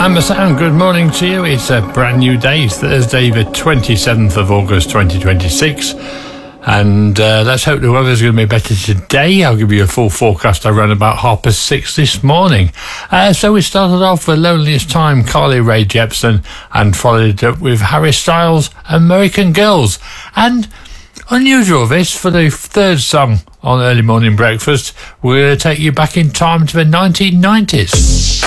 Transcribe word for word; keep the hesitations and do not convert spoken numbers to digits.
I'm Sam, good morning to you. It's a brand new day. It's Thursday, the twenty-seventh of August twenty twenty-six. And uh, let's hope the weather's going to be better today. I'll give you a full forecast around about half past six this morning. Uh, so we started off with Loneliest Time, Carly Rae Jepsen, and followed it up with Harry Styles, American Girls. And unusual this, for the third song on Early Morning Breakfast, we're going to take you back in time to the nineteen nineties.